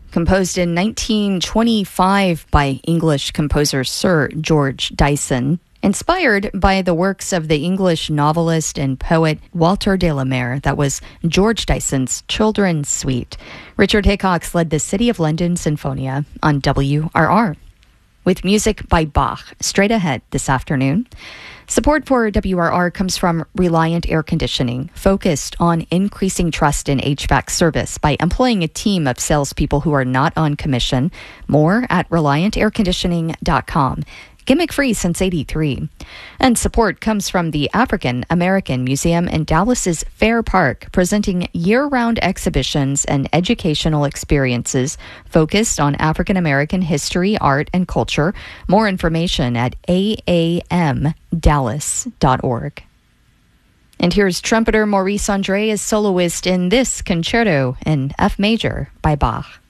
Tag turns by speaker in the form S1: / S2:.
S1: Composed in 1925 by English composer Sir George Dyson, inspired by the works of the English novelist and poet Walter de la Mare, that was George Dyson's Children's Suite. Richard Hickox led the City of London Sinfonia on WRR. With music by Bach, straight ahead this afternoon. Support for WRR comes from Reliant Air Conditioning, focused on increasing trust in HVAC service by employing a team of salespeople who are not on commission. More at ReliantAirConditioning.com. Gimmick-free since '83. And support comes from the African American Museum in Dallas's Fair Park, presenting year-round exhibitions and educational experiences focused on African American history, art, and culture. More information at aamdallas.org. And here's trumpeter Maurice Andre as soloist in this concerto in F major by Bach.